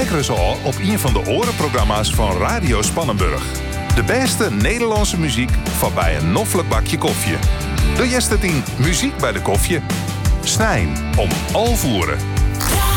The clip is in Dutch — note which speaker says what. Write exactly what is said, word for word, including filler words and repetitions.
Speaker 1: luisteren ze al op een van de orenprogramma's van Radio Spannenburg. De beste Nederlandse muziek van bij een noffelijk bakje koffie. De Jestetien Muziek bij de koffie. Snijn om alvoeren.